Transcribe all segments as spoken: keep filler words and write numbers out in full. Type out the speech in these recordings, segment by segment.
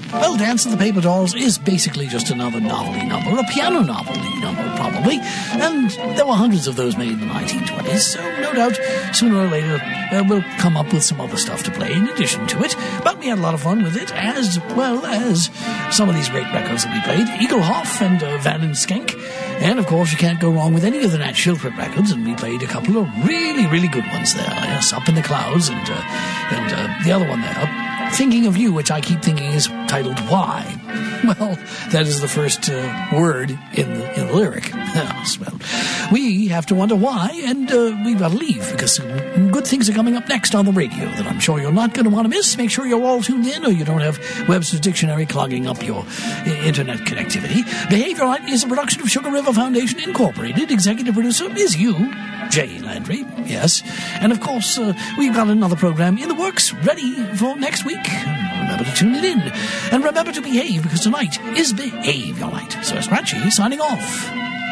Well, Dance of the Paper Dolls is basically just another novelty number, a piano novelty number, probably. And there were hundreds of those made in the nineteen twenties, so no doubt sooner or later uh, we'll come up with some other stuff to play in addition to it. But we had a lot of fun with it, as well as some of these great records that we played. Eaglehoff and uh, Van and Skank. And, of course, you can't go wrong with any of the Nat Schildred records, and we played a couple of really, really good ones there. Yes, Up in the Clouds and, uh, and uh, the other one there, Thinking of You, which I keep thinking is titled Why. Well, that is the first uh, word in the, in the lyric. Yes, well, we have to wonder why, and uh, we've got to leave because some good things are coming up next on the radio that I'm sure you're not going to want to miss. Make sure you're all tuned in or you don't have Webster's Dictionary clogging up your uh, internet connectivity. Behavior Light is a production of Sugar River Foundation Incorporated. Executive producer is you, Jay Landry, yes. And, of course, uh, we've got another program in the works ready for next week. Remember to tune it in. And remember to behave, because tonight is Behavior Night. So Scratchy signing off.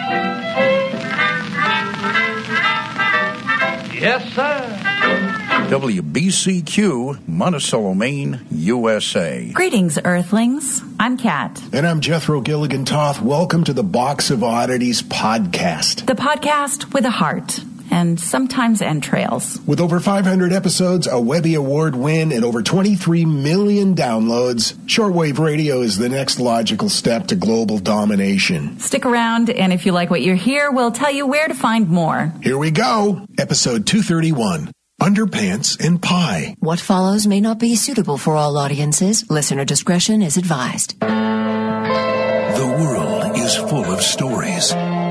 Yes, sir. W B C Q, Monticello, Maine, U S A. Greetings, Earthlings. I'm Kat. And I'm Jethro Gilligan Toth. Welcome to the Box of Oddities podcast. The podcast with a heart. And sometimes entrails. With over five hundred episodes, a Webby Award win, and over twenty-three million downloads, shortwave radio is the next logical step to global domination. Stick around, and if you like what you hear, we'll tell you where to find more. Here we go. Episode two thirty-one. Underpants and Pie. What follows may not be suitable for all audiences. Listener discretion is advised. The world is full of stories.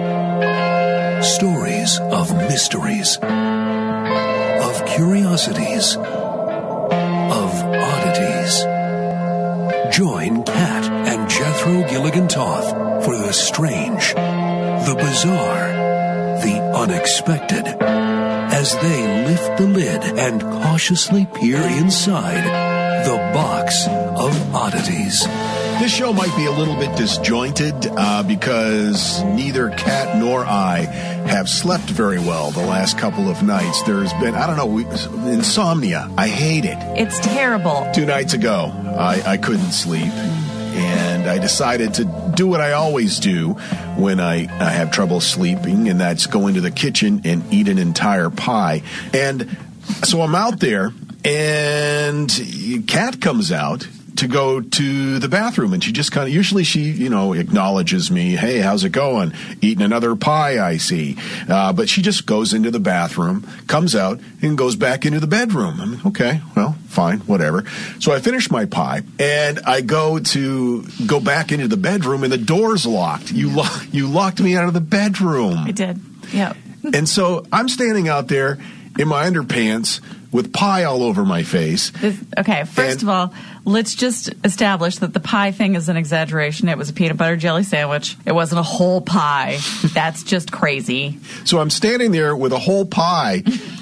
Stories of mysteries, of curiosities, of oddities. Join Kat and Jethro Gilligan Toth for the strange, the bizarre, the unexpected, as they lift the lid and cautiously peer inside the Box of Oddities. This show might be a little bit disjointed uh, because neither Kat nor I have slept very well the last couple of nights. There's been, I don't know, we, insomnia. I hate it. It's terrible. Two nights ago, I, I couldn't sleep, and I decided to do what I always do when I, I have trouble sleeping, and that's go into the kitchen and eat an entire pie. And so I'm out there, and Kat comes out to go to the bathroom, and she just kind of, usually she, you know, acknowledges me, hey, how's it going? Eating another pie, I see. Uh, but she just goes into the bathroom, comes out, and goes back into the bedroom. I'm like, okay, well, fine, whatever. So I finish my pie, and I go to go back into the bedroom, and the door's locked. You, lo- you locked me out of the bedroom. I did, yep. And so I'm standing out there in my underpants with pie all over my face. This, okay, first and, of all, let's just establish that the pie thing is an exaggeration. It was a peanut butter jelly sandwich. It wasn't a whole pie. That's just crazy. So I'm standing there with a whole pie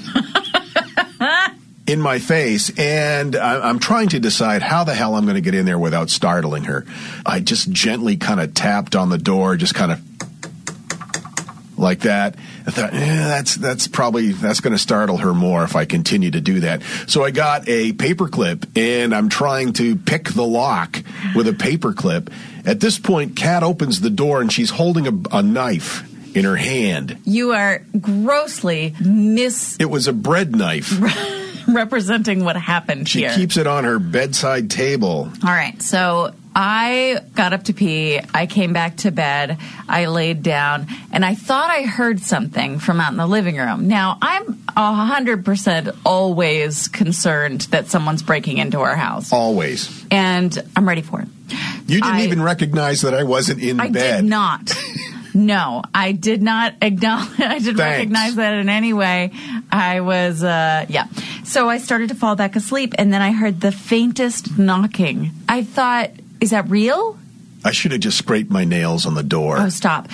in my face, and I'm trying to decide how the hell I'm going to get in there without startling her. I just gently kind of tapped on the door, just kind of like that. I thought, eh, that's that's probably that's going to startle her more if I continue to do that. So I got a paperclip, and I'm trying to pick the lock with a paperclip. At this point, Kat opens the door, and she's holding a, a knife in her hand. You are grossly mis... It was a bread knife. representing what happened she here. She keeps it on her bedside table. All right, so I got up to pee. I came back to bed. I laid down, and I thought I heard something from out in the living room. Now, I'm one hundred percent always concerned that someone's breaking into our house. Always. And I'm ready for it. You didn't I, even recognize that I wasn't in I bed. I did not. No, I did not acknowledge, I didn't Thanks. recognize that in any way. I was, uh, yeah. So I started to fall back asleep, and then I heard the faintest knocking. I thought, is that real? I should have just scraped my nails on the door. Oh, stop.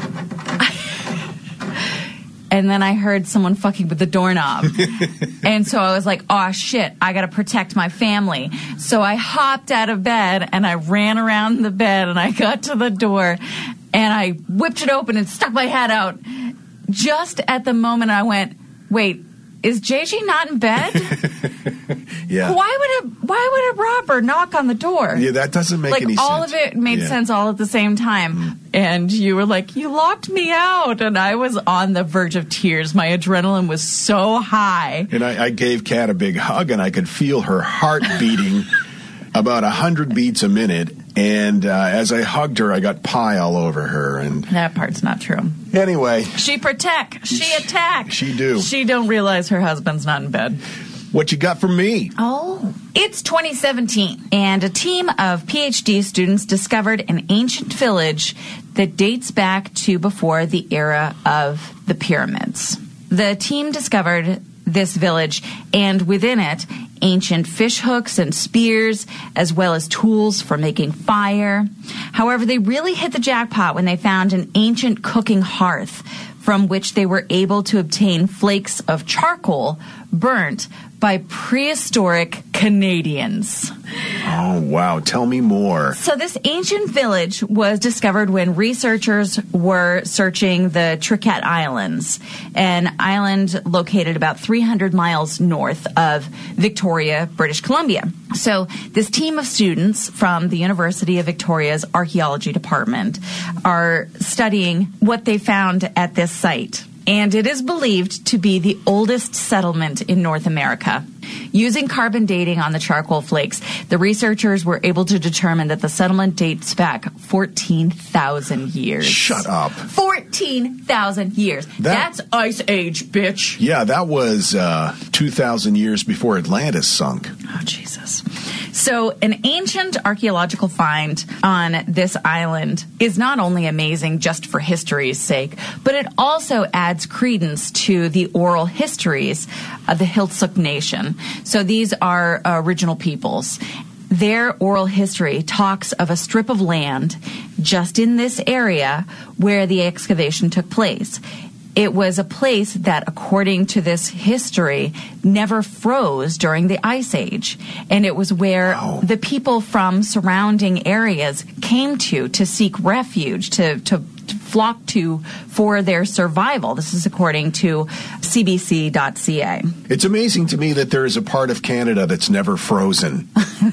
And then I heard someone fucking with the doorknob. And so I was like, oh, shit, I got to protect my family. So I hopped out of bed, and I ran around the bed, and I got to the door, and I whipped it open and stuck my head out. Just at the moment I went, wait, is J G not in bed? Yeah. Why would a Why would a robber knock on the door? Yeah, that doesn't make like, any all sense. of it made Yeah. sense all at the same time. Mm. And you were like, you locked me out. And I was on the verge of tears. My adrenaline was so high. And I, I gave Kat a big hug, and I could feel her heart beating about one hundred beats a minute. And uh, as I hugged her, I got pie all over her. And That part's not true. anyway, She protect. She attack. she do. She don't realize her husband's not in bed. What you got for me? Oh. It's twenty seventeen, and a team of P H D students discovered an ancient village that dates back to before the era of the pyramids. The team discovered this village, and within it, ancient fish hooks and spears, as well as tools for making fire. However, they really hit the jackpot when they found an ancient cooking hearth from which they were able to obtain flakes of charcoal burnt by prehistoric Canadians. Oh, wow. Tell me more. So this ancient village was discovered when researchers were searching the Triquet Islands, an island located about three hundred miles north of Victoria, British Columbia. So this team of students from the University of Victoria's Archaeology Department are studying what they found at this site. And it is believed to be the oldest settlement in North America. Using carbon dating on the charcoal flakes, the researchers were able to determine that the settlement dates back fourteen thousand years. Shut up. fourteen thousand years. That- That's Ice Age, bitch. Yeah, that was uh, two thousand years before Atlantis sunk. Oh, Jesus. So an ancient archaeological find on this island is not only amazing just for history's sake, but it also adds credence to the oral histories of the Hiltsuk Nation. So these are original peoples. Their oral history talks of a strip of land just in this area where the excavation took place. It was a place that, according to this history, never froze during the Ice Age. And it was where Wow. the people from surrounding areas came to to seek refuge, to, to, to flock to for their survival. This is according to C B C dot C A. It's amazing to me that there is a part of Canada that's never frozen.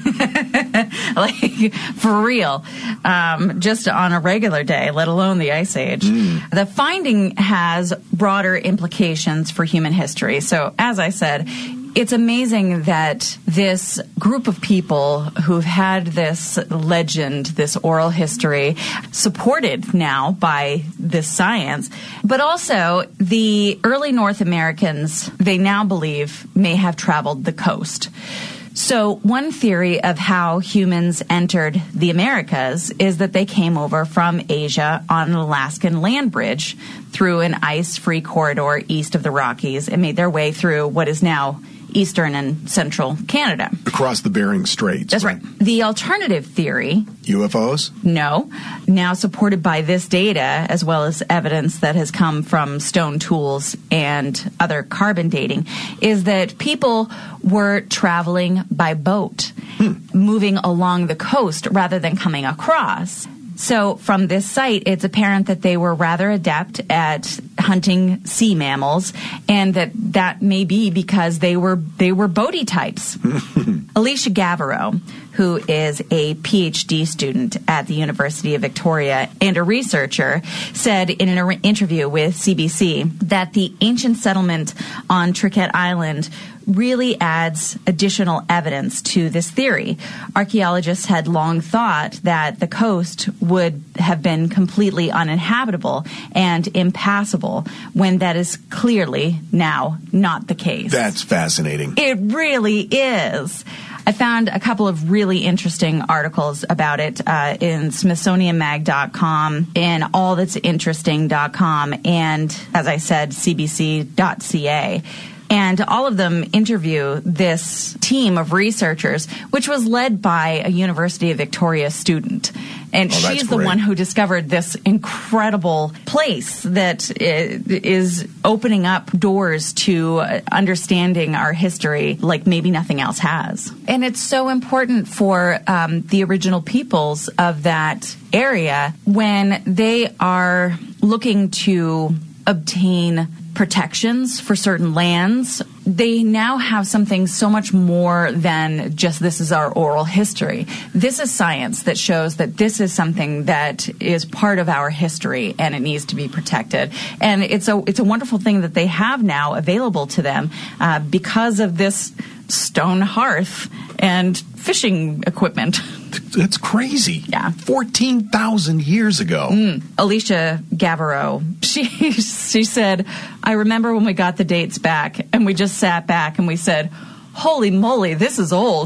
Like, for real, um, just on a regular day, let alone the Ice Age. Mm. The finding has broader implications for human history. So, as I said, it's amazing that this group of people who've had this legend, this oral history, supported now by this science, but also the early North Americans, they now believe, may have traveled the coast. So one theory of how humans entered the Americas is that they came over from Asia on an Alaskan land bridge through an ice-free corridor east of the Rockies and made their way through what is now eastern and central Canada. Across the Bering Straits. That's right. The alternative theory, U F Os? no, now supported by this data, as well as evidence that has come from stone tools and other carbon dating, is that people were traveling by boat, hmm. moving along the coast rather than coming across. So from this site, it's apparent that they were rather adept at hunting sea mammals, and that that may be because they were they were boaty types. Alicia Gaverow, who is a P H D student at the University of Victoria and a researcher, said in an interview with C B C that the ancient settlement on Triquet Island really adds additional evidence to this theory. Archaeologists had long thought that the coast would have been completely uninhabitable and impassable, when that is clearly now not the case. That's fascinating. It really is. I found a couple of really interesting articles about it uh, in Smithsonian Mag dot com, in all that's interesting dot com, and, as I said, C B C dot C A. And all of them interview this team of researchers, which was led by a University of Victoria student. And oh, she's the great. one who discovered this incredible place that is opening up doors to understanding our history like maybe nothing else has. And it's so important for um, the original peoples of that area when they are looking to obtain protections for certain lands, they now have something so much more than just this is our oral history. This is science that shows that this is something that is part of our history and it needs to be protected. And it's a it's a wonderful thing that they have now available to them uh, because of this stone hearth and fishing equipment. That's crazy. Yeah. fourteen thousand years ago. Mm. Alicia Gavereau, she, she said, I remember when we got the dates back and we just sat back and we said, holy moly, this is old.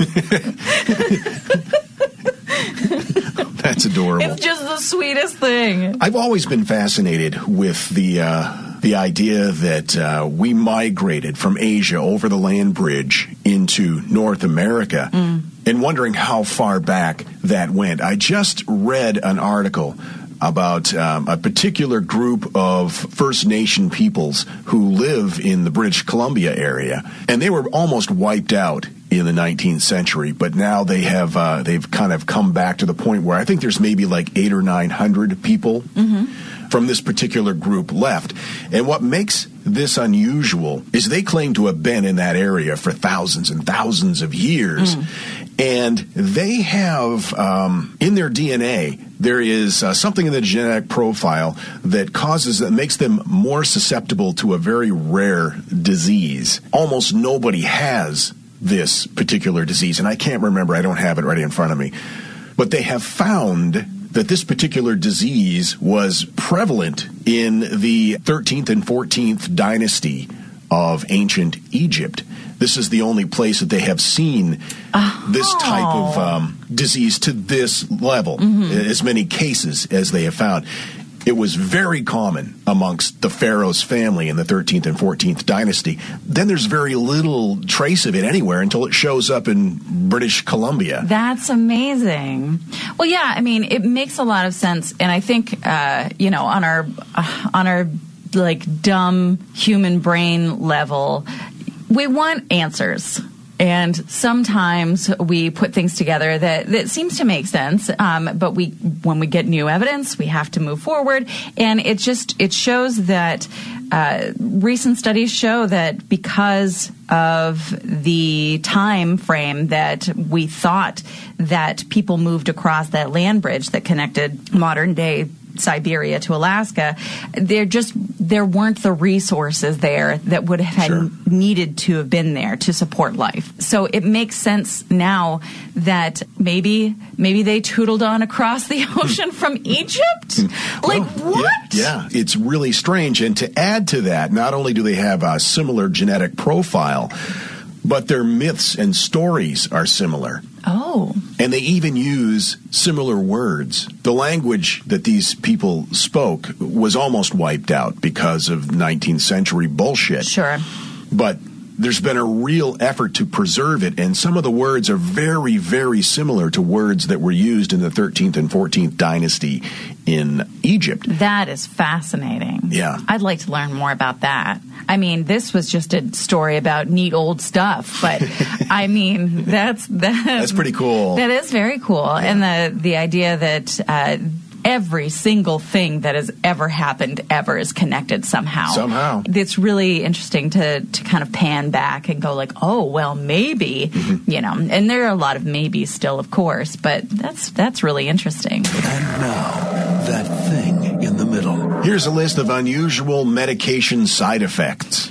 That's adorable. It's just the sweetest thing. I've always been fascinated with the uh, the idea that uh, we migrated from Asia over the land bridge into North America, mm. and wondering how far back that went. I just read an article about um, a particular group of First Nation peoples who live in the British Columbia area, and they were almost wiped out in the nineteenth century, but now they have uh, they've kind of come back to the point where I think there's maybe like eight or nine hundred people mm-hmm. from this particular group left. And what makes this unusual is they claim to have been in that area for thousands and thousands of years, mm. and they have um, in their D N A there is uh, something in the genetic profile that causes that makes them more susceptible to a very rare disease. Almost nobody has this particular disease, and I can't remember, I don't have it right in front of me, but they have found that this particular disease was prevalent in the thirteenth and fourteenth dynasty of ancient Egypt. This is the only place that they have seen oh. this type of um, disease to this level, mm-hmm. as many cases as they have found. It was very common amongst the Pharaoh's family in the thirteenth and fourteenth dynasty. Then there's very little trace of it anywhere until it shows up in British Columbia. That's amazing. Well, yeah, I mean, it makes a lot of sense. And I think, uh, you know, on our, uh, on our like dumb human brain level, we want answers. And sometimes we put things together that, that seems to make sense, um, but we when we get new evidence, we have to move forward. And it just it shows that uh, recent studies show that because of the time frame that we thought that people moved across that land bridge that connected modern day Siberia to Alaska, there just there weren't the resources there that would have sure. needed to have been there to support life. So it makes sense now that maybe maybe they tootled on across the ocean from Egypt. Like well, what? Yeah, yeah, it's really strange. And to add to that, not only do they have a similar genetic profile, but their myths and stories are similar. Oh. And they even use similar words. The language that these people spoke was almost wiped out because of nineteenth century bullshit. Sure. But there's been a real effort to preserve it, and some of the words are very, very similar to words that were used in the thirteenth and fourteenth dynasty in Egypt. That is fascinating. Yeah. I'd like to learn more about that. I mean, this was just a story about neat old stuff, but I mean, that's that, that's pretty cool. That is very cool, yeah. And the the idea that uh, every single thing that has ever happened ever is connected somehow. Somehow, it's really interesting to to kind of pan back and go like, oh, well, maybe, mm-hmm. you know. And there are a lot of maybes still, of course, but that's that's really interesting. And now, that thing in the middle. Here's a list of unusual medication side effects.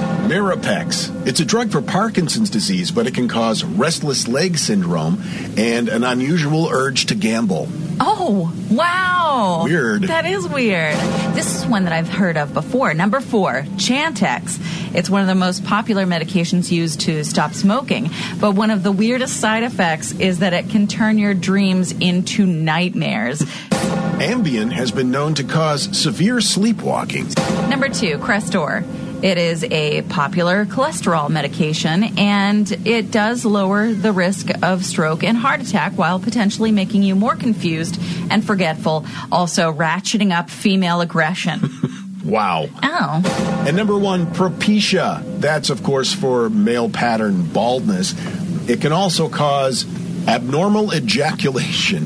Mirapex. It's a drug for Parkinson's disease, but it can cause restless leg syndrome and an unusual urge to gamble. Oh, wow. Weird. That is weird. This is one that I've heard of before. Number four, Chantix. It's one of the most popular medications used to stop smoking. But one of the weirdest side effects is that it can turn your dreams into nightmares. Ambien has been known to cause severe sleepwalking. Number two, Crestor. It is a popular cholesterol medication, and it does lower the risk of stroke and heart attack while potentially making you more confused and forgetful, also ratcheting up female aggression. Wow. Oh. And number one, Propecia. That's, of course, for male pattern baldness. It can also cause abnormal ejaculation.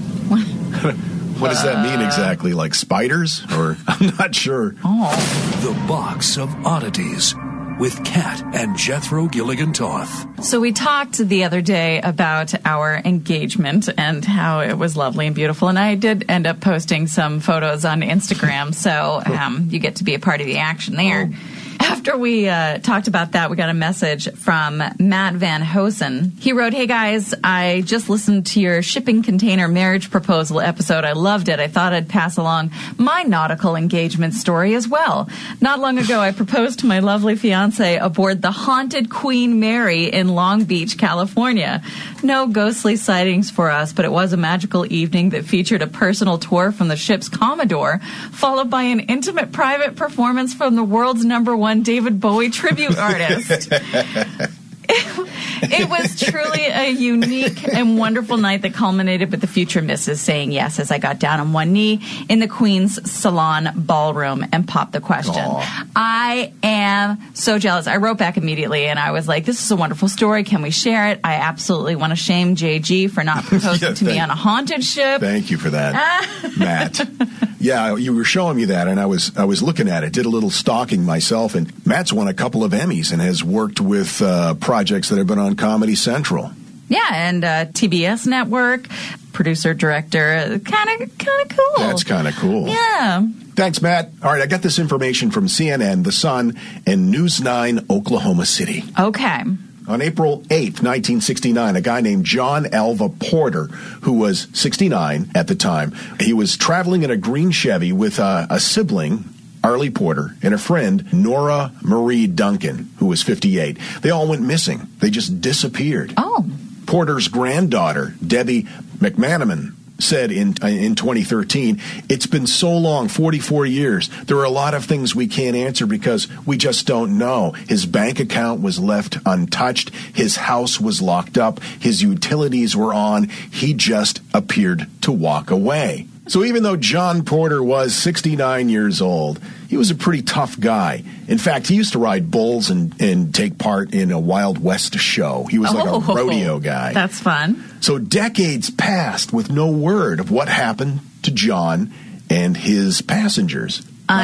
What does that mean exactly? Like spiders? Or I'm not sure. Oh. The Box of Oddities. with Kat and Jethro Gilligan Toth. So we talked the other day about our engagement and how it was lovely and beautiful, and I did end up posting some photos on Instagram, so um, you get to be a part of the action there. Oh. After we uh, talked about that, we got a message from Matt Van Hosen. He wrote, "Hey guys, I just listened to your shipping container marriage proposal episode. I loved it. I thought I'd pass along my nautical engagement story as well. Not long ago, I proposed to my lovely fiance aboard the haunted Queen Mary in Long Beach, California. No ghostly sightings for us, but it was a magical evening that featured a personal tour from the ship's Commodore, followed by an intimate private performance from the world's number one David Bowie tribute artist. It was truly a unique and wonderful night that culminated with the future missus saying yes as I got down on one knee in the Queen's Salon ballroom and popped the question." Aww. I am so jealous. I wrote back immediately and I was like, this is a wonderful story. Can we share it? I absolutely want to shame J G for not proposing yeah, to me on a haunted ship. Thank you for that, Matt. Yeah, you were showing me that, and I was I was looking at it, did a little stalking myself, and Matt's won a couple of Emmys and has worked with uh, projects that have been on Comedy Central. Yeah, and uh, T B S Network, producer, director, kind of kind of cool. That's kind of cool. Yeah. Thanks, Matt. All right, I got this information from C N N, The Sun, and News nine, Oklahoma City. Okay. On April eighth, nineteen sixty-nine, a guy named John Alva Porter, who was sixty-nine at the time, he was traveling in a green Chevy with uh, a sibling, Arlie Porter, and a friend, Nora Marie Duncan, who was fifty-eight. They all went missing. They just disappeared. Oh. Porter's granddaughter, Debbie McManaman, said in in twenty thirteen, "It's been so long, forty-four years. There are a lot of things we can't answer because we just don't know. His bank account was left untouched. His house was locked up. His utilities were on. He just appeared to walk away." So even though John Porter was sixty-nine years old, he was a pretty tough guy. In fact, he used to ride bulls and, and take part in a Wild West show. He was oh, like a rodeo guy. That's fun. So decades passed with no word of what happened to John and his passengers.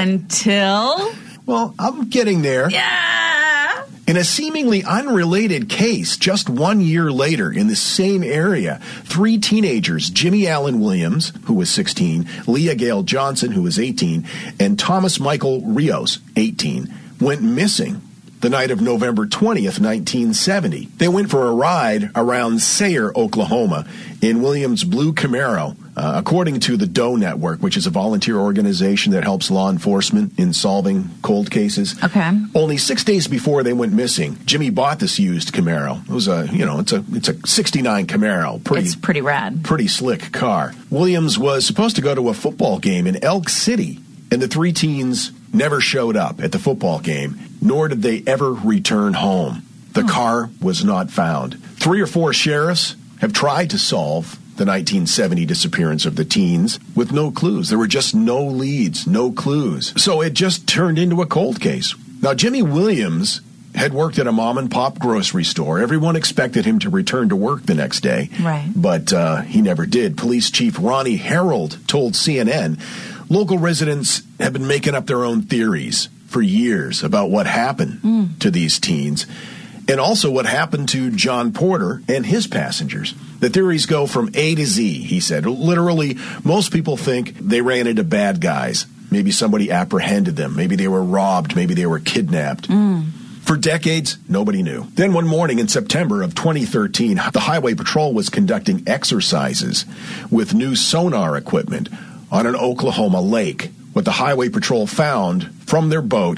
Until? Well, I'm getting there. Yeah! In a seemingly unrelated case, just one year later in the same area, three teenagers, Jimmy Allen Williams, who was sixteen, Leah Gale Johnson, who was eighteen, and Thomas Michael Rios, eighteen, went missing the night of November twentieth, nineteen seventy. They went for a ride around Sayre, Oklahoma, in Williams' blue Camaro. Uh, according to the Doe Network, which is a volunteer organization that helps law enforcement in solving cold cases. Okay. Only six days before they went missing, Jimmy bought this used Camaro. It was a, you know, it's a it's a sixty-nine Camaro. Pretty, it's pretty rad. Pretty slick car. Williams was supposed to go to a football game in Elk City, and the three teens never showed up at the football game, nor did they ever return home. The oh. car was not found. Three or four sheriffs have tried to solve the nineteen seventy disappearance of the teens with no clues. There were just no leads, no clues. So it just turned into a cold case. Now, Jimmy Williams had worked at a mom-and-pop grocery store. Everyone expected him to return to work the next day. Right. But uh, he never did. Police Chief Ronnie Harold told C N N, local residents have been making up their own theories for years about what happened mm. to these teens. And also what happened to John Porter and his passengers. The theories go from A to Z, he said. Literally, most people think they ran into bad guys. Maybe somebody apprehended them. Maybe they were robbed. Maybe they were kidnapped. Mm. For decades, nobody knew. Then one morning in September of twenty thirteen, the Highway Patrol was conducting exercises with new sonar equipment on an Oklahoma lake. What the Highway Patrol found from their boat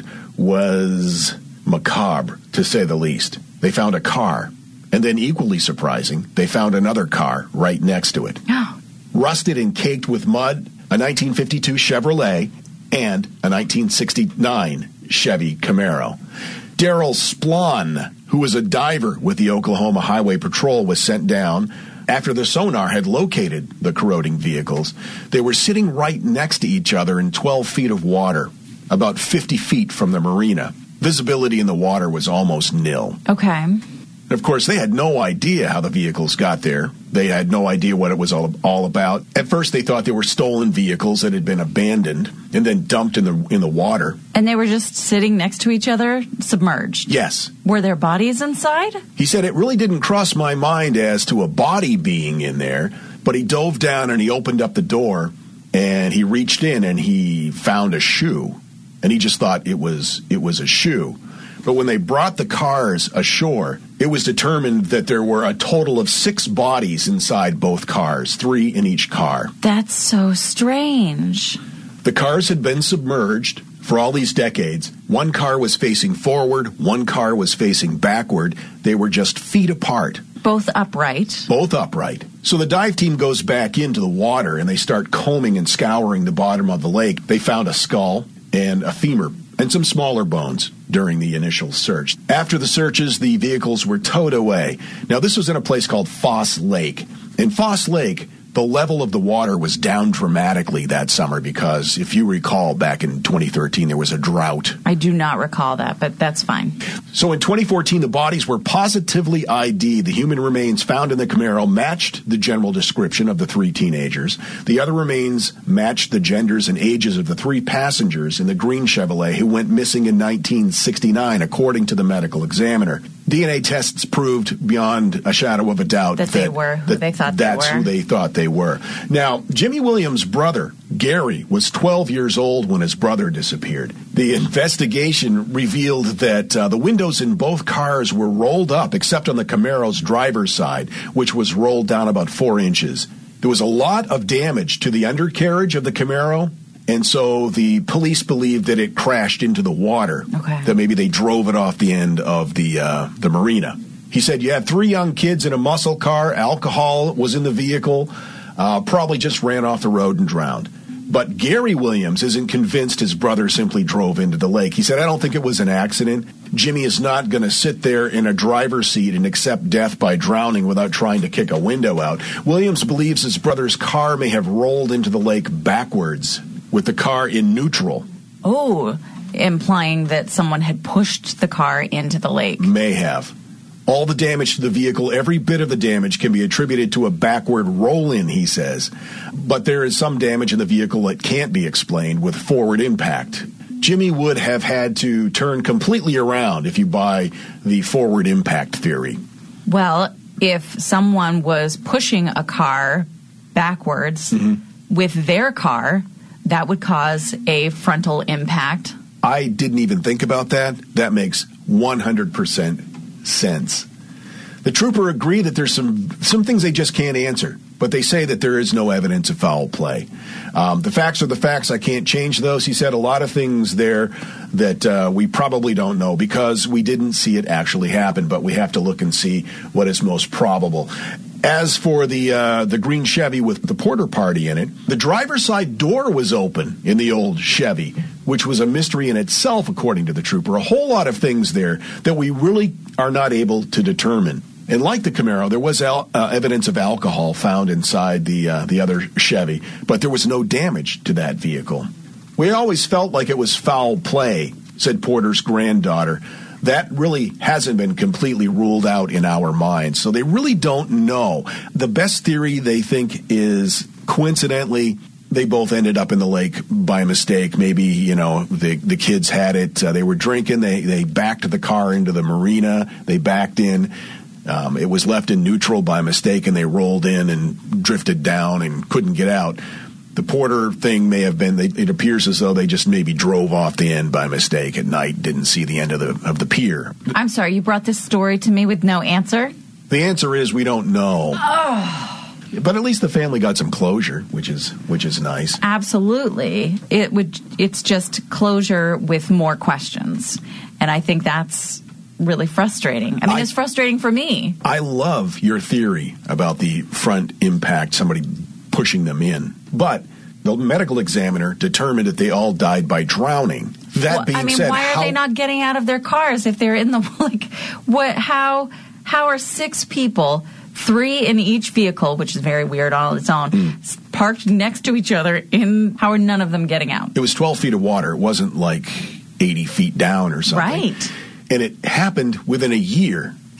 was macabre, to say the least. They found a car, and then equally surprising, they found another car right next to it. Oh. Rusted and caked with mud, a nineteen fifty-two Chevrolet, and a nineteen sixty-nine Chevy Camaro. Daryl Splon, who was a diver with the Oklahoma Highway Patrol, was sent down after the sonar had located the corroding vehicles. They were sitting right next to each other in twelve feet of water, about fifty feet from the marina. Visibility in the water was almost nil. Okay. Of course, they had no idea how the vehicles got there. They had no idea what it was all, all about. At first, they thought they were stolen vehicles that had been abandoned and then dumped in the in the water. And they were just sitting next to each other, submerged? Yes. Were there bodies inside? He said, it really didn't cross my mind as to a body being in there, but he dove down and he opened up the door and he reached in and he found a shoe. And he just thought it was it was a shoe. But when they brought the cars ashore, it was determined that there were a total of six bodies inside both cars, three in each car. That's so strange. The cars had been submerged for all these decades. One car was facing forward, one car was facing backward. They were just feet apart. Both upright. Both upright. So the dive team goes back into the water and they start combing and scouring the bottom of the lake. They found a skull and a femur and some smaller bones during the initial search. After the searches, the vehicles were towed away. Now, this was in a place called Foss Lake. In Foss Lake, the level of the water was down dramatically that summer because, if you recall, back in twenty thirteen, there was a drought. I do not recall that, but that's fine. So in twenty fourteen, the bodies were positively I D'd. The human remains found in the Camaro matched the general description of the three teenagers. The other remains matched the genders and ages of the three passengers in the green Chevrolet who went missing in nineteen sixty-nine, according to the medical examiner. D N A tests proved beyond a shadow of a doubt that, that they were who that they thought that's they were. who they thought they were. Now, Jimmy Williams' brother, Gary, was twelve years old when his brother disappeared. The investigation revealed that uh, the windows in both cars were rolled up, except on the Camaro's driver's side, which was rolled down about four inches. There was a lot of damage to the undercarriage of the Camaro, and so the police believed that it crashed into the water, okay. that maybe they drove it off the end of the uh, the marina. He said, you had three young kids in a muscle car, alcohol was in the vehicle, uh, probably just ran off the road and drowned. But Gary Williams isn't convinced his brother simply drove into the lake. He said, I don't think it was an accident. Jimmy is not going to sit there in a driver's seat and accept death by drowning without trying to kick a window out. Williams believes his brother's car may have rolled into the lake backwards, with the car in neutral. Oh, implying that someone had pushed the car into the lake. May have. All the damage to the vehicle, every bit of the damage can be attributed to a backward roll-in, he says. But there is some damage in the vehicle that can't be explained with forward impact. Jimmy would have had to turn completely around if you buy the forward impact theory. Well, if someone was pushing a car backwards mm-hmm. with their car, that would cause a frontal impact. I didn't even think about that. That makes one hundred percent sense. The trooper agreed that there's some some things they just can't answer, but they say that there is no evidence of foul play. Um, the facts are the facts. I can't change those. He said a lot of things there that uh, we probably don't know because we didn't see it actually happen, but we have to look and see what is most probable. As for the uh, the green Chevy with the Porter Party in it, the driver's side door was open in the old Chevy, which was a mystery in itself, according to the trooper. A whole lot of things there that we really are not able to determine. And like the Camaro, there was al- uh, evidence of alcohol found inside the uh, the other Chevy, but there was no damage to that vehicle. We always felt like it was foul play, said Porter's granddaughter. That really hasn't been completely ruled out in our minds, so they really don't know. The best theory, they think, is coincidentally they both ended up in the lake by mistake. Maybe, you know, the the kids had it. Uh, they were drinking. They, they backed the car into the marina. They backed in. Um, it was left in neutral by mistake, and they rolled in and drifted down and couldn't get out. The Porter thing may have been, they, it appears as though they just maybe drove off the end by mistake at night, didn't see the end of the of the pier. I'm sorry, you brought this story to me with no answer? The answer is we don't know. Oh. But at least the family got some closure, which is which is nice. Absolutely. It would. It's just closure with more questions. And I think that's really frustrating. I mean, I, it's frustrating for me. I love your theory about the front impact, somebody pushing them in. But the medical examiner determined that they all died by drowning. That well, being I mean, said, why are how, they not getting out of their cars if they're in the, like, what, how, how are six people, three in each vehicle, which is very weird on its own, mm. parked next to each other in, how are none of them getting out? It was twelve feet of water. It wasn't like eighty feet down or something. Right. And it happened within a year.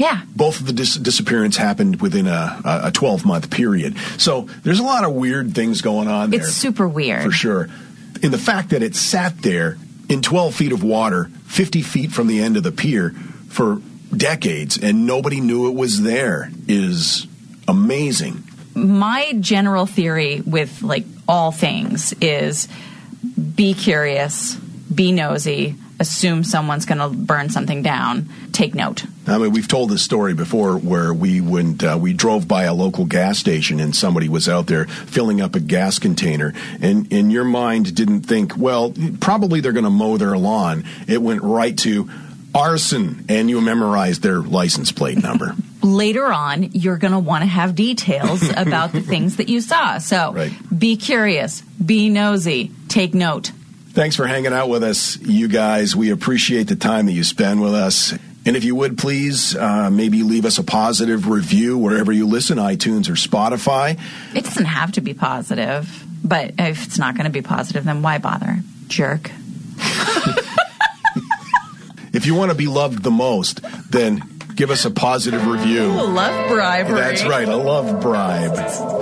Yeah. Both of the dis- disappearance happened within a, a twelve-month period. So there's a lot of weird things going on there. It's super weird. For sure. And the fact that it sat there in twelve feet of water, fifty feet from the end of the pier for decades, and nobody knew it was there is amazing. My general theory with, like, all things is be curious, be nosy, assume someone's going to burn something down, take note. I mean, we've told this story before where we went, uh, we drove by a local gas station and somebody was out there filling up a gas container, and in your mind didn't think, well, probably they're going to mow their lawn. It went right to arson, and you memorized their license plate number. Later on, you're going to want to have details about the things that you saw. So Right. Be curious, be nosy, take note. Thanks for hanging out with us, you guys. We appreciate the time that you spend with us. And if you would, please, uh, maybe leave us a positive review wherever you listen, iTunes or Spotify. It doesn't have to be positive, but if it's not going to be positive, then why bother? Jerk. If you want to be loved the most, then give us a positive review. Ooh, love bribery. That's right, a love bribe.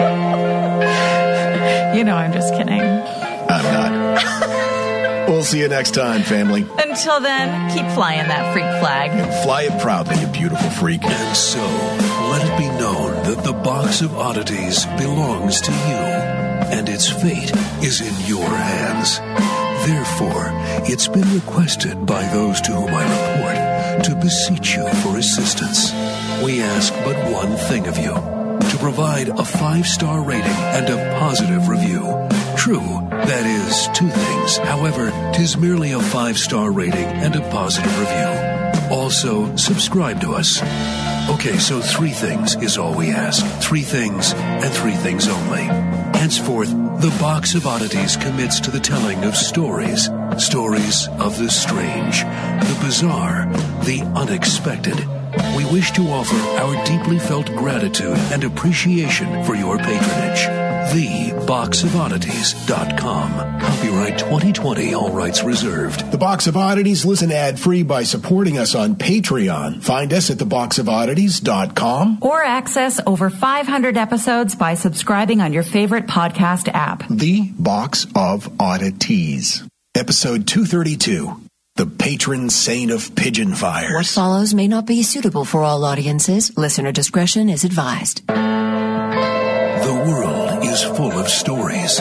You know, I'm just kidding. I'm not. We'll see you next time, family. Until then, keep flying that freak flag. Fly it proudly, you beautiful freak. And so, let it be known that the Box of Oddities belongs to you, and its fate is in your hands. Therefore, it's been requested by those to whom I report to beseech you for assistance. We ask but one thing of you, to provide a five-star rating and a positive review. True, that is two things. However, 'tis merely a five-star rating and a positive review. Also, subscribe to us. Okay, so three things is all we ask. Three things and three things only. Henceforth, the Box of Oddities commits to the telling of stories. Stories of the strange, the bizarre, the unexpected. We wish to offer our deeply felt gratitude and appreciation for your patronage. the box of oddities dot com. Copyright twenty twenty, all rights reserved. The Box of Oddities, listen ad-free by supporting us on Patreon. Find us at the box of oddities dot com. Or access over five hundred episodes by subscribing on your favorite podcast app. The Box of Oddities. Episode two thirty-two. The Patron Saint of Pigeon Fires. What follows may not be suitable for all audiences. Listener discretion is advised. The world is full of stories.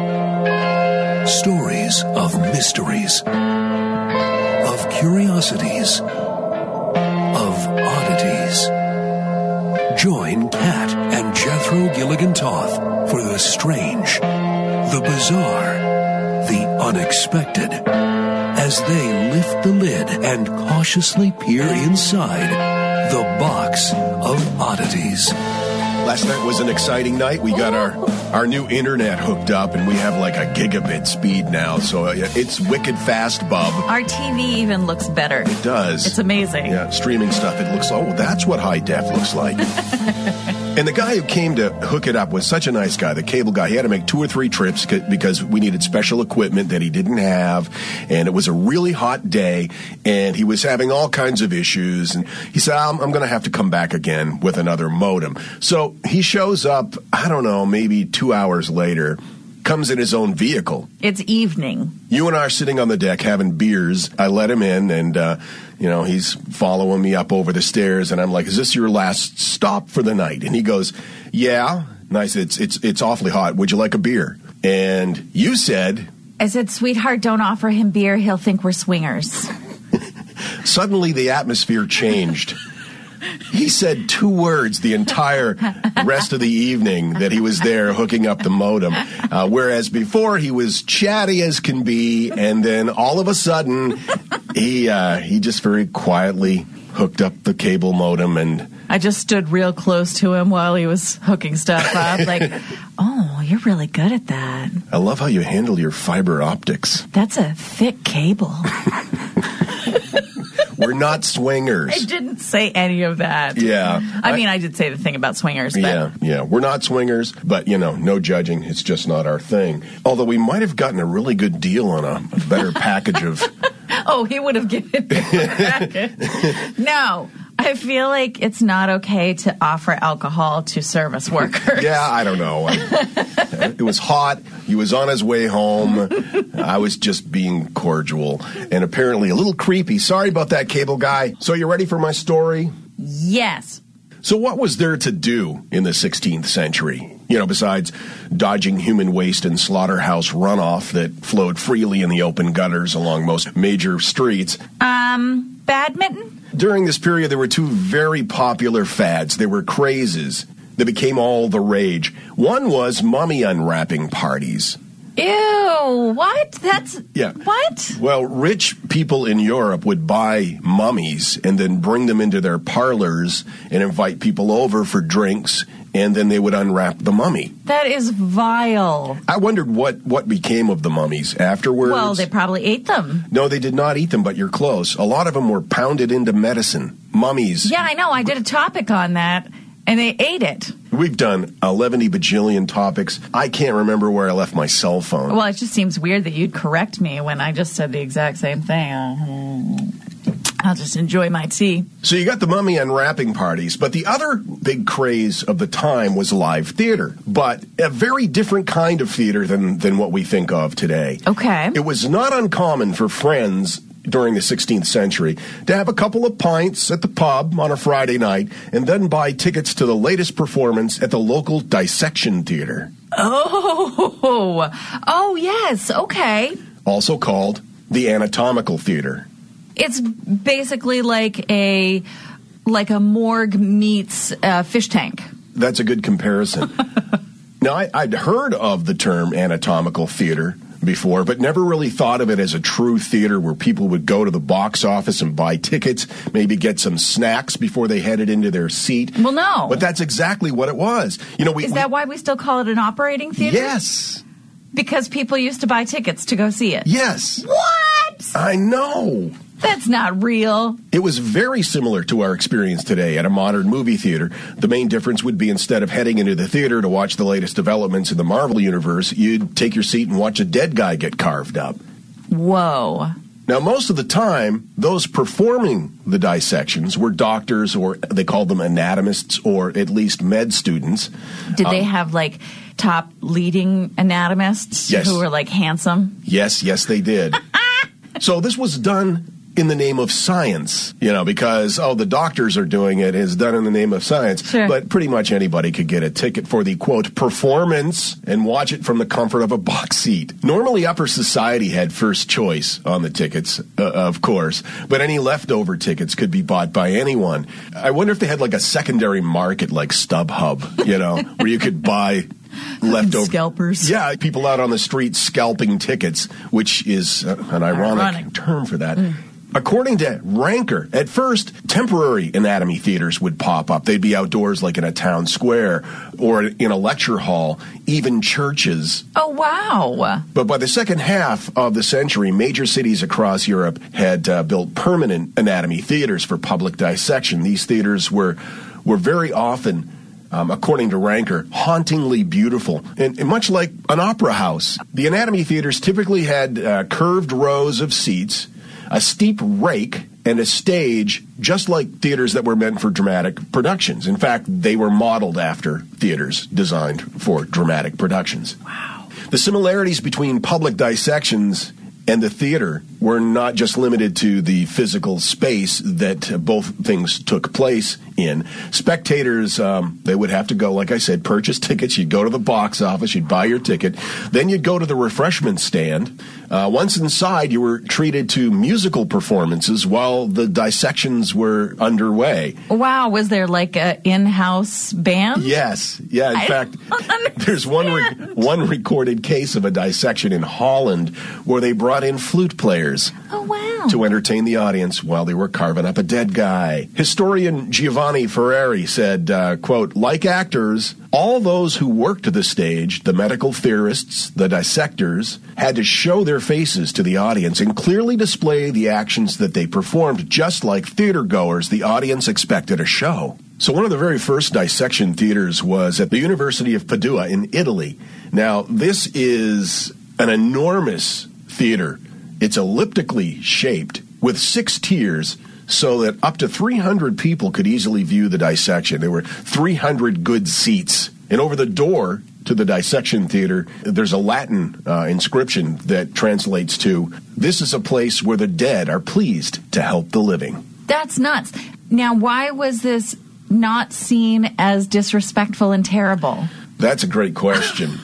Stories of mysteries, of curiosities, of oddities. Join Kat and Jethro Gilligan Toth for the strange, the bizarre, the unexpected, as they lift the lid and cautiously peer inside the Box of Oddities. Last night was an exciting night. We got our, our new internet hooked up, and we have like a gigabit speed now. So it's wicked fast, bub. Our T V even looks better. It does. It's amazing. Yeah, streaming stuff. It looks, oh, that's what high def looks like. And the guy who came to hook it up was such a nice guy, the cable guy. He had to make two or three trips because we needed special equipment that he didn't have. And it was a really hot day, and he was having all kinds of issues. And he said, I'm, I'm going to have to come back again with another modem. So he shows up, I don't know, maybe two hours later, comes in his own vehicle. It's evening. You and I are sitting on the deck having beers. I let him in, and, uh, you know, he's following me up over the stairs, and I'm like, is this your last stop for the night? And he goes, yeah. And I said, it's, it's, it's awfully hot. Would you like a beer? And you said... I said, sweetheart, don't offer him beer. He'll think we're swingers. Suddenly the atmosphere changed. He said two words the entire rest of the evening that he was there hooking up the modem, uh, whereas before he was chatty as can be, and then all of a sudden he uh, he just very quietly hooked up the cable modem. And I just stood real close to him while he was hooking stuff up, like, oh, you're really good at that. I love how you handle your fiber optics. That's a thick cable. We're not swingers. I didn't say any of that. Yeah. I, I mean, I did say the thing about swingers. But. Yeah, yeah. We're not swingers, but, you know, no judging. It's just not our thing. Although we might have gotten a really good deal on a better package of... Oh, he would have given me a package. No. I I feel like it's not okay to offer alcohol to service workers. Yeah, I don't know. I, it was hot. He was on his way home. I was just being cordial and apparently a little creepy. Sorry about that, cable guy. So you ready for my story? Yes. So what was there to do in the sixteenth century? You know, besides dodging human waste and slaughterhouse runoff that flowed freely in the open gutters along most major streets. Um, badminton? During this period, there were two very popular fads. There were crazes that became all the rage. One was mummy unwrapping parties. Ew, what? That's... Yeah. What? Well, rich people in Europe would buy mummies and then bring them into their parlors and invite people over for drinks, and then they would unwrap the mummy. That is vile. I wondered what, what became of the mummies afterwards. Well, they probably ate them. No, they did not eat them, but you're close. A lot of them were pounded into medicine. Mummies. Yeah, I know. I did a topic on that, and they ate it. We've done eleven bajillion topics. I can't remember where I left my cell phone. Well, it just seems weird that you'd correct me when I just said the exact same thing. I'll just enjoy my tea. So you got the mummy unwrapping parties, but the other big craze of the time was live theater, but a very different kind of theater than, than what we think of today. Okay. It was not uncommon for friends during the sixteenth century to have a couple of pints at the pub on a Friday night and then buy tickets to the latest performance at the local dissection theater. Oh, oh yes, okay. Also called the anatomical theater. It's basically like a like a morgue meets a fish tank. That's a good comparison. Now, I, I'd heard of the term anatomical theater before, but never really thought of it as a true theater where people would go to the box office and buy tickets, maybe get some snacks before they headed into their seat. Well, no. But that's exactly what it was. You know, we, Is that we, why we still call it an operating theater? Yes. Because people used to buy tickets to go see it. Yes. What? I know. That's not real. It was very similar to our experience today at a modern movie theater. The main difference would be instead of heading into the theater to watch the latest developments in the Marvel Universe, you'd take your seat and watch a dead guy get carved up. Whoa. Now, most of the time, those performing the dissections were doctors, or they called them anatomists, or at least med students. Did um, they have, like, top leading anatomists yes. who were, like, handsome? Yes, yes, they did. So this was done in the name of science, you know, because, oh, the doctors are doing it. It's done in the name of science. Sure. But pretty much anybody could get a ticket for the, quote, performance and watch it from the comfort of a box seat. Normally, upper society had first choice on the tickets, uh, of course, but any leftover tickets could be bought by anyone. I wonder if they had, like, a secondary market like StubHub, you know, where you could buy leftover scalpers. Yeah, people out on the street scalping tickets, which is uh, an ironic, ironic term for that. Mm. According to Ranker, at first, temporary anatomy theaters would pop up. They'd be outdoors like in a town square or in a lecture hall, even churches. Oh, wow. But by the second half of the century, major cities across Europe had uh, built permanent anatomy theaters for public dissection. These theaters were, were very often, Um, according to Ranker, hauntingly beautiful, and, and much like an opera house. The anatomy theaters typically had uh, curved rows of seats, a steep rake, and a stage, just like theaters that were meant for dramatic productions. In fact, they were modeled after theaters designed for dramatic productions. Wow. The similarities between public dissections and the theater were not just limited to the physical space that uh, both things took place in. Spectators, um, they would have to go, like I said, purchase tickets. You'd go to the box office, you'd buy your ticket. Then you'd go to the refreshment stand. Uh, once inside, you were treated to musical performances while the dissections were underway. Wow, was there like an in-house band? Yes. Yeah, in I fact, there's one re- one recorded case of a dissection in Holland where they brought in flute players. Oh, wow. To entertain the audience while they were carving up a dead guy. Historian Giovanni Ferrari said, uh, quote, like actors, all those who worked the stage, the medical theorists, the dissectors, had to show their faces to the audience and clearly display the actions that they performed. Just like theater goers, the audience expected a show. So one of the very first dissection theaters was at the University of Padua in Italy. Now, this is an enormous theater. It's elliptically shaped with six tiers so that up to three hundred people could easily view the dissection. There were three hundred good seats. And over the door to the dissection theater, there's a Latin uh, inscription that translates to, "This is a place where the dead are pleased to help the living." That's nuts. Now, why was this not seen as disrespectful and terrible? That's a great question.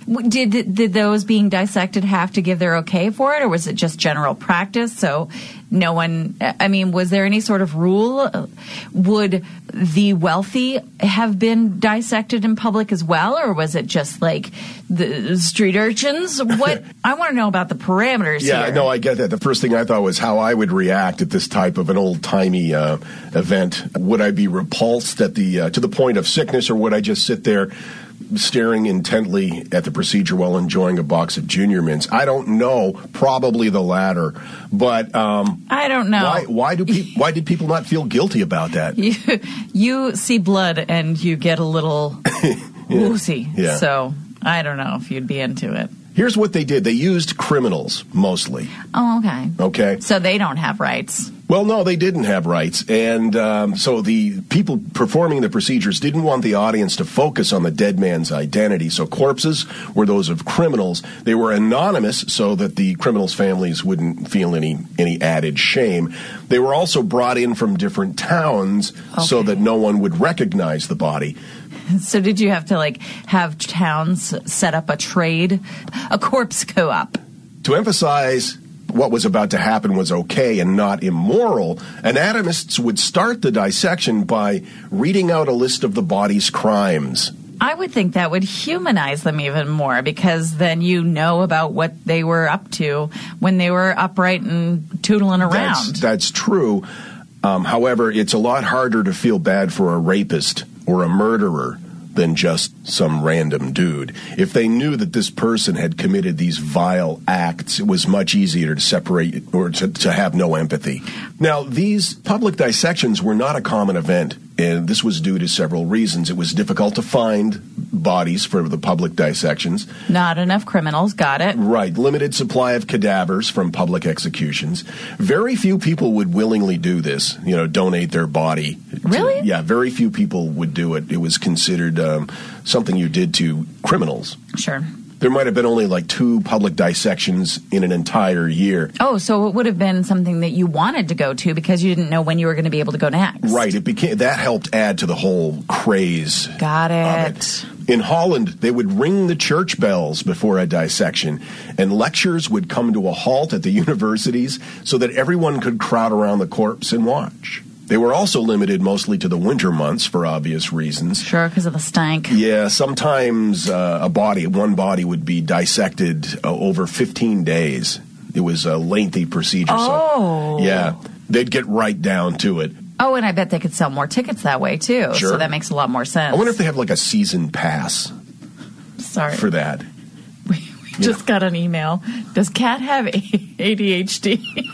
Did did those being dissected have to give their okay for it, or was it just general practice? So no one, I mean, was there any sort of rule? Would the wealthy have been dissected in public as well, or was it just like the street urchins? What I want to know about the parameters yeah, here. no, I get that. The first thing I thought was how I would react at this type of an old-timey uh, event. Would I be repulsed at the uh, to the point of sickness, or would I just sit there staring intently at the procedure while enjoying a box of Junior Mints? I don't know. Probably the latter. But um, I don't know. Why, why do pe- why did people not feel guilty about that? You, you see blood and you get a little yeah. woozy. Yeah. So I don't know if you'd be into it. Here's what they did. They used criminals, mostly. Oh, okay. Okay. So they don't have rights. Well, no, they didn't have rights. And um, so the people performing the procedures didn't want the audience to focus on the dead man's identity. So corpses were those of criminals. They were anonymous so that the criminals' families wouldn't feel any, any added shame. They were also brought in from different towns okay. so that no one would recognize the body. So did you have to, like, have towns set up a trade, a corpse co-op? To emphasize what was about to happen was okay and not immoral, anatomists would start the dissection by reading out a list of the body's crimes. I would think that would humanize them even more, because then you know about what they were up to when they were upright and tootling around. That's, that's true. Um, however, it's a lot harder to feel bad for a rapist or a murderer than just some random dude. If they knew that this person had committed these vile acts, it was much easier to separate or to, to have no empathy. Now, these public dissections were not a common event, and this was due to several reasons. It was difficult to find bodies for the public dissections. Not enough criminals, got it. Right. Limited supply of cadavers from public executions. Very few people would willingly do this, you know, donate their body. To, really? Yeah, very few people would do it. It was considered um, something you did to criminals. Sure. There might have been only like two public dissections in an entire year. Oh, so it would have been something that you wanted to go to because you didn't know when you were going to be able to go next. Right. It became that helped add to the whole craze. Got it. it. In Holland, they would ring the church bells before a dissection, and lectures would come to a halt at the universities so that everyone could crowd around the corpse and watch. They were also limited mostly to the winter months for obvious reasons. Sure, because of the stank. Yeah, sometimes uh, a body, one body would be dissected uh, over fifteen days. It was a lengthy procedure. Oh. So, yeah, they'd get right down to it. Oh, and I bet they could sell more tickets that way, too. Sure. So that makes a lot more sense. I wonder if they have like a season pass Sorry. for that. We, we just got an email. Does Kat have A D H D?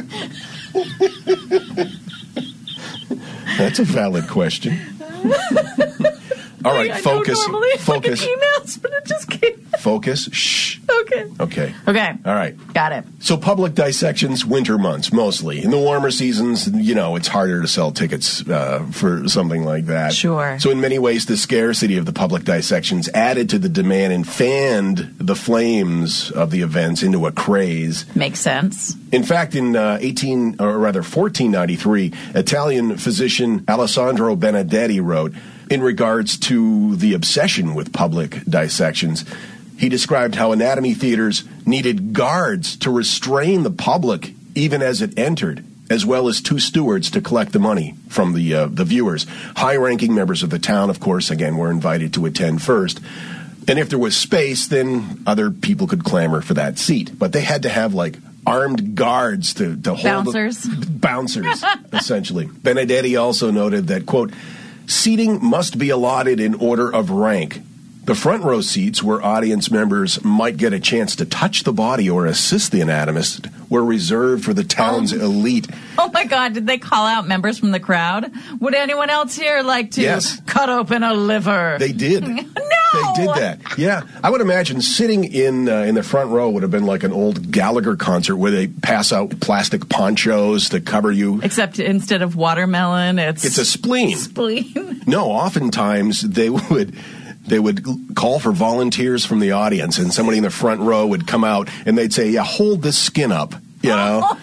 That's a valid question. All right, I focus. don't normally Focus. look at emails, but it just came. Focus. Shh. Okay. Okay. Okay. All right. Got it. So public dissections, winter months mostly. In the warmer seasons, you know, it's harder to sell tickets uh, for something like that. Sure. So in many ways, the scarcity of the public dissections added to the demand and fanned the flames of the events into a craze. Makes sense. In fact, in uh, eighteen, or rather fourteen ninety-three, Italian physician Alessandro Benedetti wrote, in regards to the obsession with public dissections, he described how anatomy theaters needed guards to restrain the public even as it entered, as well as two stewards to collect the money from the uh, the viewers. High-ranking members of the town, of course, again, were invited to attend first. And if there was space, then other people could clamor for that seat. But they had to have, like, armed guards to, to hold... Bouncers? The, bouncers, essentially. Benedetti also noted that, quote, seating must be allotted in order of rank. The front row seats, where audience members might get a chance to touch the body or assist the anatomist, were reserved for the town's oh. elite. Oh, my God. Did they call out members from the crowd? Would anyone else here like to yes. cut open a liver? They did. No! they did that. Yeah, I would imagine sitting in uh, in the front row would have been like an old Gallagher concert where they pass out plastic ponchos to cover you. Except instead of watermelon, it's it's a spleen. Spleen. No, oftentimes they would. They would call for volunteers from the audience, and somebody in the front row would come out, and they'd say, yeah, hold this skin up, you know?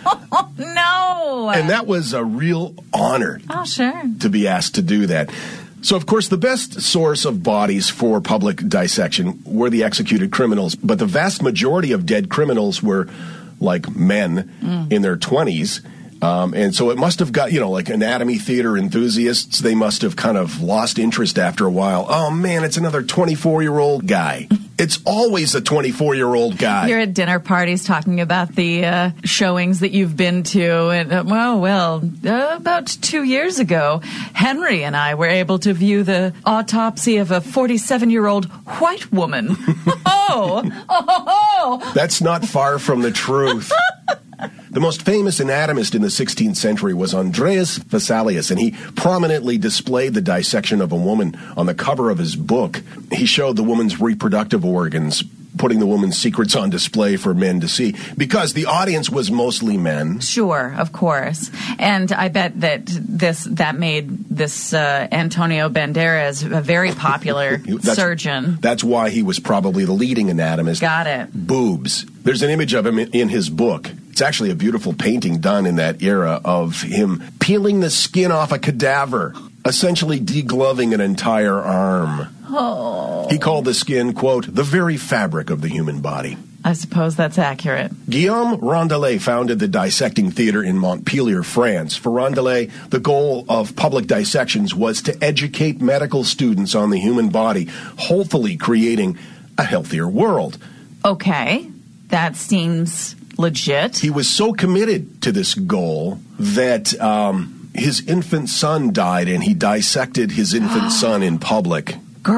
No! And that was a real honor oh, sure. to be asked to do that. So, of course, the best source of bodies for public dissection were the executed criminals, but the vast majority of dead criminals were, like, men mm. in their twenties. Um, and so it must have got, you know, like anatomy theater enthusiasts, they must have kind of lost interest after a while. Oh, man, it's another twenty-four-year-old guy. It's always a twenty-four-year-old guy. You're at dinner parties talking about the uh, showings that you've been to. And, uh, well, well, uh, about two years ago, Henry and I were able to view the autopsy of a forty-seven-year-old white woman. oh, oh, oh. That's not far from the truth. The most famous anatomist in the sixteenth century was Andreas Vesalius, and he prominently displayed the dissection of a woman on the cover of his book. He showed the woman's reproductive organs, putting the woman's secrets on display for men to see, because the audience was mostly men. Sure, of course. And I bet that this that made this uh, Antonio Banderas a very popular that's, surgeon. That's why he was probably the leading anatomist. Got it. Boobs. There's an image of him in his book. It's actually a beautiful painting done in that era of him peeling the skin off a cadaver, essentially degloving an entire arm. Oh. He called the skin, quote, the very fabric of the human body. I suppose that's accurate. Guillaume Rondelet founded the Dissecting Theatre in Montpellier, France. For Rondelet, the goal of public dissections was to educate medical students on the human body, hopefully creating a healthier world. Okay, that seems legit. He was so committed to this goal that um, his infant son died, and he dissected his infant son in public.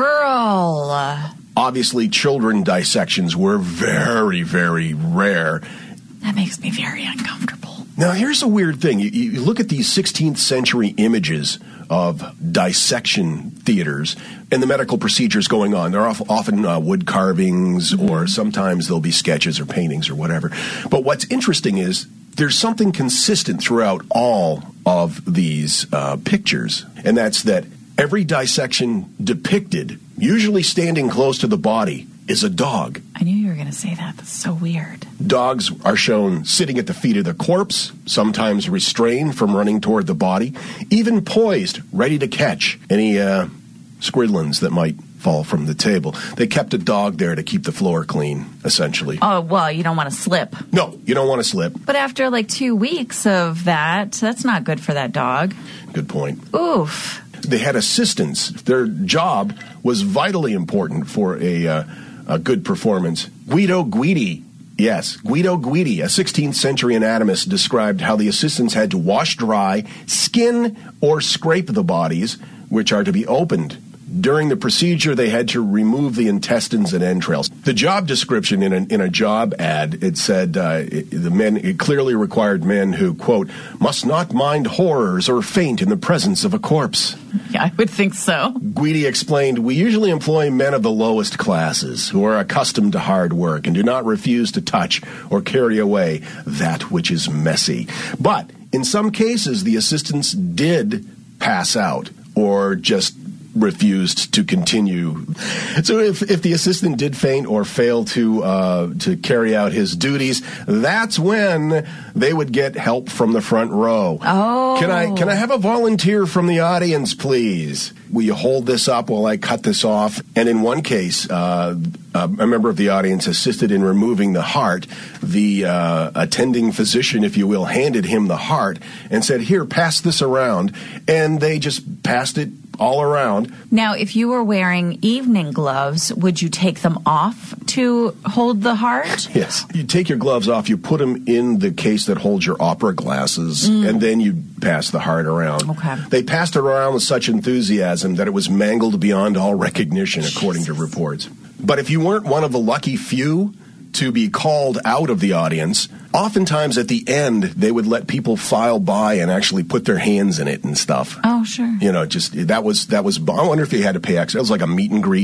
Girl! Obviously, children dissections were very, very rare. That makes me very uncomfortable. Now, here's a weird thing. You, you look at these sixteenth century images of dissection theaters and the medical procedures going on. They're often uh, wood carvings, mm-hmm. or sometimes there'll be sketches or paintings or whatever. But what's interesting is there's something consistent throughout all of these uh, pictures, and that's that every dissection depicted, usually standing close to the body, is a dog. I knew you were going to say that. That's so weird. Dogs are shown sitting at the feet of the corpse, sometimes restrained from running toward the body, even poised, ready to catch any uh, squidlins that might fall from the table. They kept a dog there to keep the floor clean, essentially. Oh, well, you don't want to slip. No, you don't want to slip. But after like two weeks of that, that's not good for that dog. Good point. Oof. They had assistants. Their job was vitally important for a, uh, a good performance. Guido Guidi, yes, Guido Guidi, a sixteenth century anatomist, described how the assistants had to wash dry, skin, or scrape the bodies, which are to be opened. During the procedure, they had to remove the intestines and entrails. The job description in a, in a job ad, it said uh, it, the men, it clearly required men who, quote, must not mind horrors or faint in the presence of a corpse. Yeah, I would think so. Guidi explained, we usually employ men of the lowest classes who are accustomed to hard work and do not refuse to touch or carry away that which is messy. But in some cases, the assistants did pass out or just refused to continue. So if, if the assistant did faint or fail to uh, to carry out his duties, that's when they would get help from the front row. Oh. Can I can I have a volunteer from the audience, please? Will you hold this up while I cut this off? And in one case, uh, a member of the audience assisted in removing the heart. The uh, attending physician, if you will, handed him the heart and said, here, pass this around. And they just passed it all around. Now, if you were wearing evening gloves, would you take them off to hold the heart? Yes. You take your gloves off, you put them in the case that holds your opera glasses, mm. and then you pass the heart around. Okay. They passed it around with such enthusiasm that it was mangled beyond all recognition, according Jesus. to reports. But if you weren't one of the lucky few to be called out of the audience, oftentimes at the end, they would let people file by and actually put their hands in it and stuff. Oh, sure. You know, just, that was, that was, I wonder if you had to pay extra. It was like a meet and greet.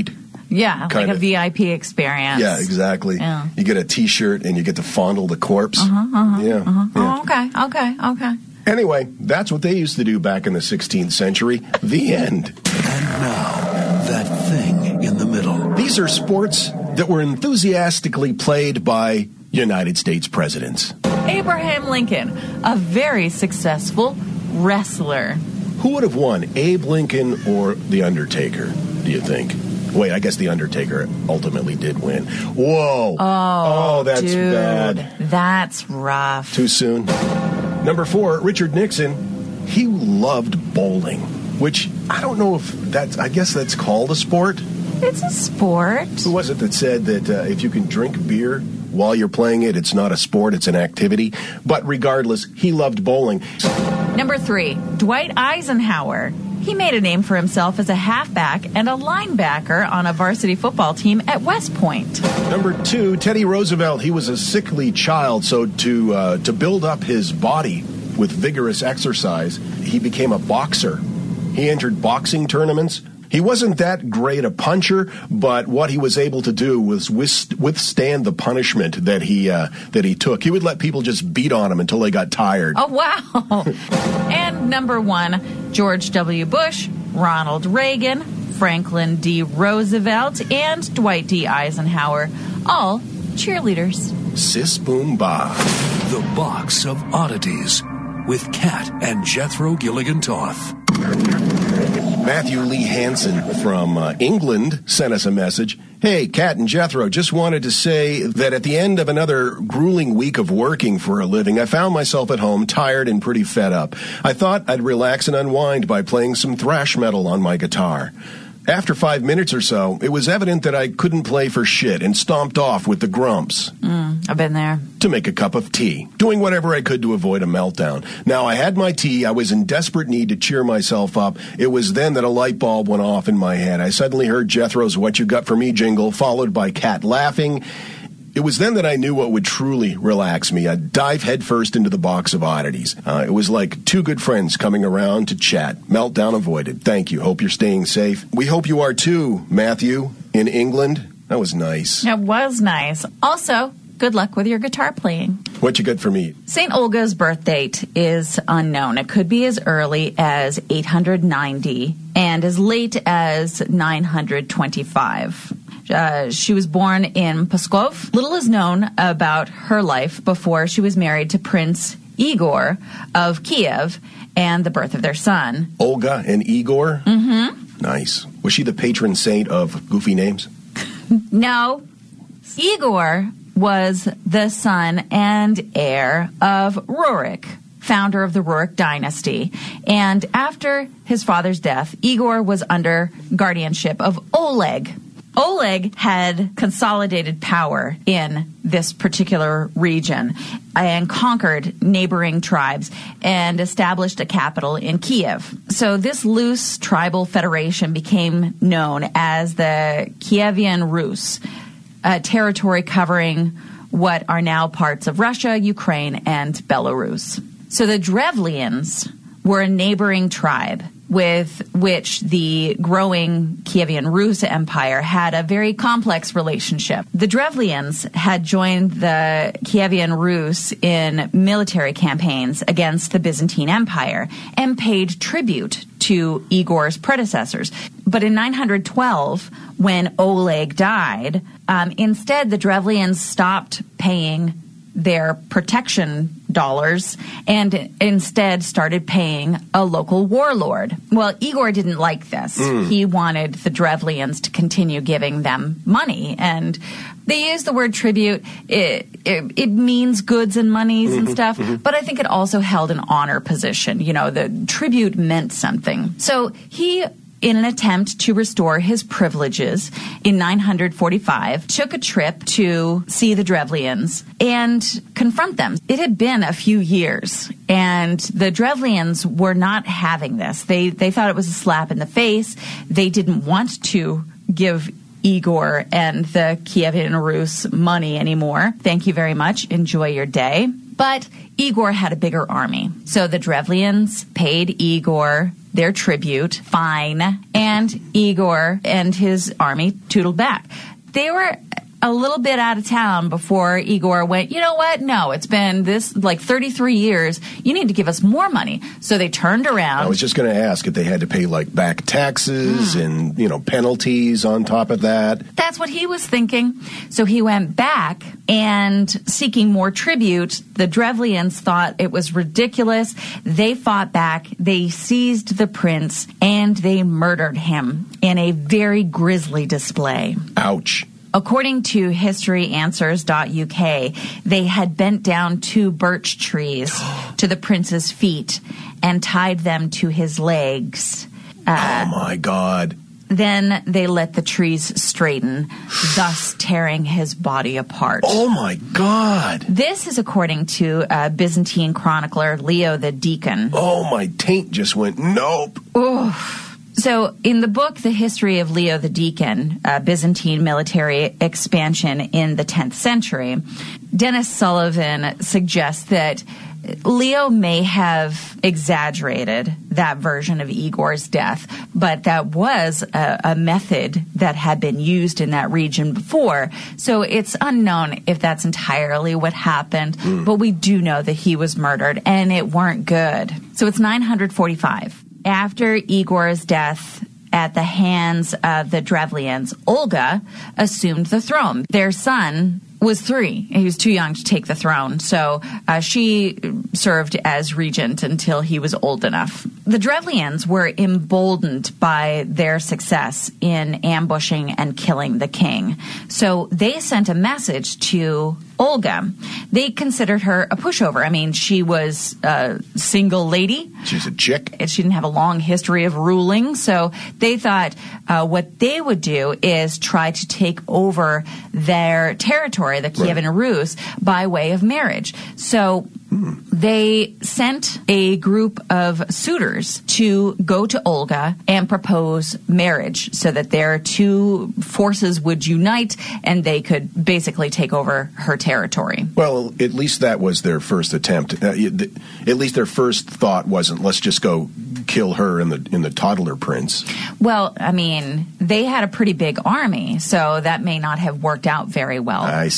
Yeah, Kinda. like a V I P experience. Yeah, exactly. Yeah. You get a T-shirt and you get to fondle the corpse. Uh-huh, uh-huh, yeah. uh-huh. yeah. Oh, okay, okay, okay. Anyway, that's what they used to do back in the sixteenth century. The end. And now, that thing in the middle. These are sports that were enthusiastically played by United States presidents. Abraham Lincoln, a very successful wrestler. Who would have won, Abe Lincoln or The Undertaker, do you think? Wait, I guess The Undertaker ultimately did win. Whoa. Oh, oh that's dude, bad. That's rough. Too soon. Number four, Richard Nixon. He loved bowling, which I don't know if that's, I guess that's called a sport. It's a sport. Who was it that said that uh, if you can drink beer while you're playing it, it's not a sport, it's an activity? But regardless, he loved bowling. Number three, Dwight Eisenhower. He made a name for himself as a halfback and a linebacker on a varsity football team at West Point. Number two, Teddy Roosevelt. He was a sickly child, so to uh, to build up his body with vigorous exercise, he became a boxer. He entered boxing tournaments. He wasn't that great a puncher, but what he was able to do was withstand the punishment that he uh, that he took. He would let people just beat on him until they got tired. Oh, wow. And number one, George W. Bush, Ronald Reagan, Franklin D. Roosevelt, and Dwight D. Eisenhower, all cheerleaders. Sis boom ba. The Box of Oddities with Kat and Jethro Gilligan Toth. Matthew Lee Hansen from uh, England sent us a message. Hey, Kat and Jethro, just wanted to say that at the end of another grueling week of working for a living, I found myself at home tired and pretty fed up. I thought I'd relax and unwind by playing some thrash metal on my guitar. After five minutes or so, it was evident that I couldn't play for shit and stomped off with the grumps. Mm, I've been there. To make a cup of tea, doing whatever I could to avoid a meltdown. Now, I had my tea. I was in desperate need to cheer myself up. It was then that a light bulb went off in my head. I suddenly heard Jethro's What You Got For Me jingle, followed by Kat laughing. It was then that I knew what would truly relax me. I'd dive headfirst into the box of oddities. Uh, it was like two good friends coming around to chat. Meltdown avoided. Thank you. Hope you're staying safe. We hope you are too, Matthew, in England. That was nice. It was nice. Also, good luck with your guitar playing. What you got for me? Saint Olga's birth date is unknown. It could be as early as eight hundred ninety and as late as nine hundred twenty-five. Uh, she was born in Pskov. Little is known about her life before she was married to Prince Igor of Kiev and the birth of their son. Olga and Igor? Mm-hmm. Nice. Was she the patron saint of goofy names? No. Igor was the son and heir of Rurik, founder of the Rurik dynasty. And after his father's death, Igor was under guardianship of Oleg. Oleg had consolidated power in this particular region and conquered neighboring tribes and established a capital in Kiev. So this loose tribal federation became known as the Kievian Rus, a territory covering what are now parts of Russia, Ukraine, and Belarus. So the Drevlians were a neighboring tribe with which the growing Kievian Rus Empire had a very complex relationship. The Drevlians had joined the Kievian Rus in military campaigns against the Byzantine Empire and paid tribute to Igor's predecessors. But in nine hundred twelve, when Oleg died, um, instead the Drevlians stopped paying their protection dollars and instead started paying a local warlord. Well, Igor didn't like this. Mm. He wanted the Drevlians to continue giving them money. And they use the word tribute. It, it, it means goods and monies mm-hmm, and stuff. Mm-hmm. But I think it also held an honor position. You know, the tribute meant something. So he, in an attempt to restore his privileges in nine hundred forty-five, took a trip to see the Drevlians and confront them. It had been a few years, and the Drevlians were not having this. They they thought it was a slap in the face. They didn't want to give Igor and the Kievian Rus money anymore. Thank you very much. Enjoy your day. But Igor had a bigger army. So the Drevlians paid Igor their tribute, fine, and Igor and his army tootled back. They were a little bit out of town before Igor went, you know what? No, it's been this like thirty-three years. You need to give us more money. So they turned around. I was just going to ask if they had to pay like back taxes mm. and, you know, penalties on top of that. That's what he was thinking. So he went back and seeking more tribute. The Drevlians thought it was ridiculous. They fought back. They seized the prince and they murdered him in a very grisly display. Ouch. According to history answers dot U K, they had bent down two birch trees to the prince's feet and tied them to his legs. Uh, oh, my God. Then they let the trees straighten, thus tearing his body apart. Oh, my God. This is according to uh, Byzantine chronicler Leo the Deacon. Oh, my taint just went, nope. Oof. So in the book, The History of Leo the Deacon, uh, Byzantine military expansion in the tenth century, Dennis Sullivan suggests that Leo may have exaggerated that version of Igor's death, but that was a, a method that had been used in that region before. So it's unknown if that's entirely what happened, mm. but we do know that he was murdered, and it weren't good. So it's nine hundred forty-five. After Igor's death at the hands of the Drevlians, Olga assumed the throne. Their son was three. He was too young to take the throne, so uh, she served as regent until he was old enough. The Drevlians were emboldened by their success in ambushing and killing the king, so they sent a message to Olga. They considered her a pushover. I mean, she was a single lady. She's a chick. She didn't have a long history of ruling, so they thought uh, what they would do is try to take over their territory, the Kievan right. Rus, by way of marriage. So mm. they sent a group of suitors to go to Olga and propose marriage so that their two forces would unite and they could basically take over her territory. Well, at least that was their first attempt. Uh, at least their first thought wasn't, let's just go kill her and the in the toddler prince. Well, I mean, they had a pretty big army, so that may not have worked out very well. I see.